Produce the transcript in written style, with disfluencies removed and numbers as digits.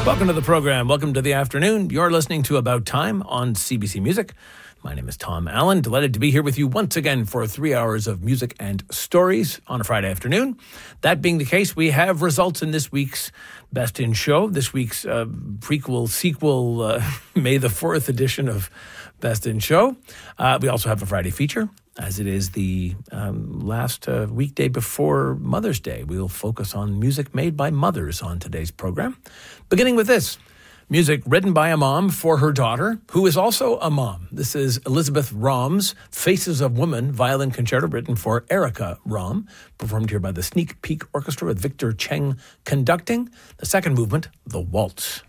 Welcome to the program. Welcome to the afternoon. You're listening to About Time on CBC Music. My name is Tom Allen. Delighted to be here with you once again for 3 hours of music and stories on a Friday afternoon. That being the case, we have results in this week's Best in Show, this week's sequel, May the 4th edition of Best in Show. We also have a Friday feature, as it is the last weekday before Mother's Day. We'll focus on music made by mothers on today's program. Beginning with this, music written by a mom for her daughter, who is also a mom. This is Elizabeth Romm's Faces of Woman violin concerto written for Erica Romm, performed here by the Sneak Peek Orchestra with Victor Cheng conducting. The second movement, the Waltz.